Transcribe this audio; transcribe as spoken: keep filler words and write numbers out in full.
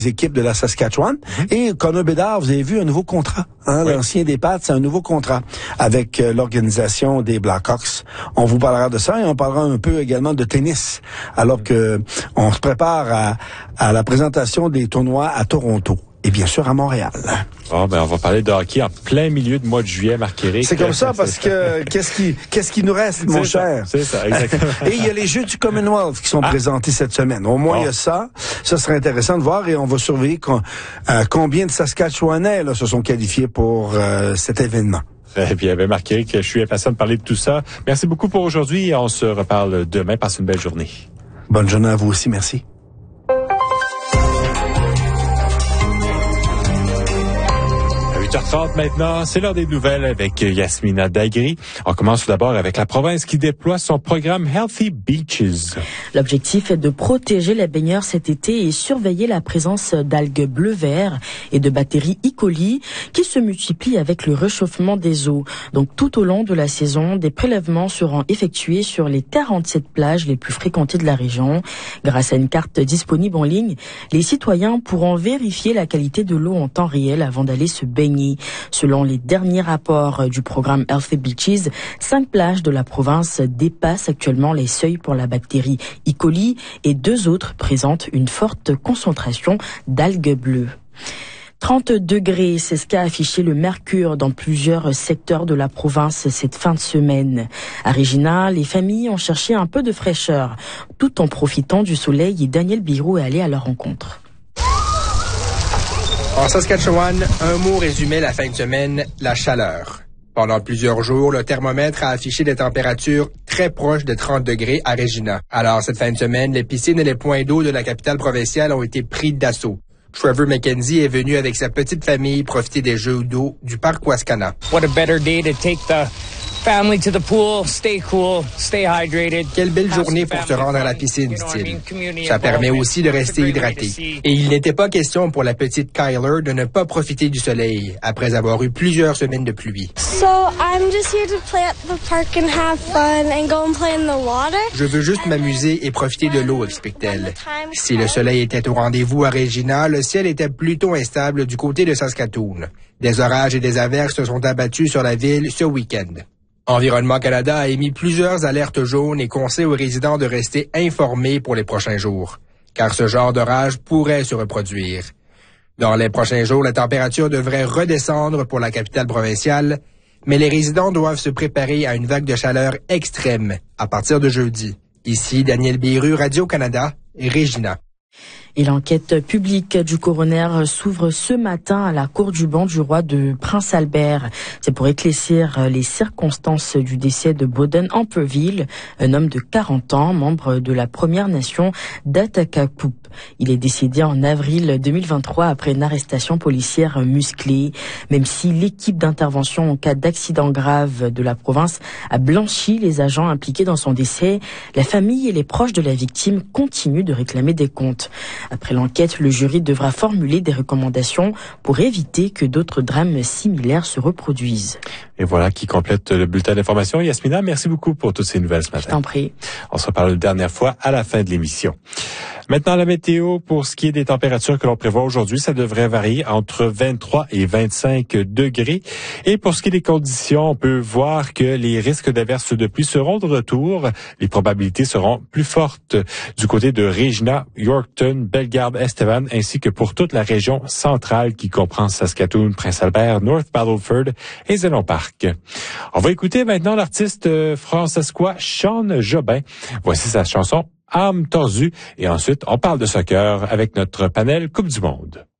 équipes de la Saskatchewan. Mm-hmm. Et Connor Bedard, vous avez vu un nouveau contrat. Hein, oui. L'ancien des Pats, c'est un nouveau contrat avec euh, l'organisation des Blackhawks. On vous parlera de ça et on parlera un peu également de tennis, alors mm-hmm. que on se prépare à, à la présentation des tournois à Toronto. Et bien sûr à Montréal. Bon, ben on va parler de hockey en plein milieu de mois de juillet, Marc-Éric. C'est comme ça parce que qu'est-ce qui qu'est-ce qui nous reste, mon c'est cher? Ça, c'est ça, exactement. Et il y a les Jeux du Commonwealth qui sont ah. présentés cette semaine. Au moins, bon. il y a ça. Ça serait intéressant de voir et on va surveiller con, euh, combien de Saskatchewanais là, se sont qualifiés pour euh, cet événement. Très bien. Ben Marc-Éric, je suis impatient de parler de tout ça. Merci beaucoup pour aujourd'hui. On se reparle demain. Passe une belle journée. Bonne journée à vous aussi. Merci. huit heures trente maintenant, c'est l'heure des nouvelles avec Yasmina Dagri. On commence tout d'abord avec la province qui déploie son programme Healthy Beaches. L'objectif est de protéger les baigneurs cet été et surveiller la présence d'algues bleu-vert et de bactéries E. coli qui se multiplient avec le réchauffement des eaux. Donc tout au long de la saison, des prélèvements seront effectués sur les quarante-sept plages les plus fréquentées de la région. Grâce à une carte disponible en ligne, les citoyens pourront vérifier la qualité de l'eau en temps réel avant d'aller se baigner. Selon les derniers rapports du programme Healthy Beaches, cinq plages de la province dépassent actuellement les seuils pour la bactérie E. coli et deux autres présentent une forte concentration d'algues bleues. trente degrés, c'est ce qu'a affiché le mercure dans plusieurs secteurs de la province cette fin de semaine. À Regina, les familles ont cherché un peu de fraîcheur, tout en profitant du soleil et Daniel Biroux est allé à leur rencontre. En Saskatchewan, un mot résumait la fin de semaine, la chaleur. Pendant plusieurs jours, le thermomètre a affiché des températures très proches de trente degrés à Regina. Alors, cette fin de semaine, les piscines et les points d'eau de la capitale provinciale ont été pris d'assaut. Trevor McKenzie est venu avec sa petite famille profiter des jeux d'eau du parc Wascana. What a better day to take the family to the pool, stay cool, stay hydrated. Quelle belle journée pour se rendre à la piscine, dit-il. Ça permet aussi de rester hydraté. Et il n'était pas question pour la petite Kyler de ne pas profiter du soleil après avoir eu plusieurs semaines de pluie. So, I'm just here to play at the park and have fun and go and play in the water. Je veux juste m'amuser et profiter de l'eau, explique-t-elle. Si le soleil était au rendez-vous à Regina, le ciel était plutôt instable du côté de Saskatoon. Des orages et des averses se sont abattus sur la ville ce week-end. Environnement Canada a émis plusieurs alertes jaunes et conseille aux résidents de rester informés pour les prochains jours, car ce genre d'orage pourrait se reproduire. Dans les prochains jours, la température devrait redescendre pour la capitale provinciale, mais les résidents doivent se préparer à une vague de chaleur extrême à partir de jeudi. Ici, Daniel Biroux, Radio-Canada, Regina. Et l'enquête publique du coroner s'ouvre ce matin à la cour du banc du roi de Prince Albert. C'est pour éclaircir les circonstances du décès de Boden Amperville, un homme de quarante ans, membre de la Première Nation d'Atakakup. Il est décédé en avril deux mille vingt-trois après une arrestation policière musclée. Même si l'équipe d'intervention en cas d'accident grave de la province a blanchi les agents impliqués dans son décès, la famille et les proches de la victime continuent de réclamer des comptes. Après l'enquête, le jury devra formuler des recommandations pour éviter que d'autres drames similaires se reproduisent. Et voilà qui complète le bulletin d'information. Yasmina, merci beaucoup pour toutes ces nouvelles ce matin. Je t'en prie. On se reparle une dernière fois à la fin de l'émission. Maintenant, la météo, pour ce qui est des températures que l'on prévoit aujourd'hui, ça devrait varier entre vingt-trois et vingt-cinq degrés. Et pour ce qui est des conditions, on peut voir que les risques d'averses de pluie seront de retour. Les probabilités seront plus fortes du côté de Regina, Yorkton, Bellegarde, Estevan, ainsi que pour toute la région centrale qui comprend Saskatoon, Prince-Albert, North Battleford et Zénon Park. On va écouter maintenant l'artiste francescois Sean Jobin. Voici sa chanson Âme tordue et ensuite on parle de soccer avec notre panel Coupe du Monde.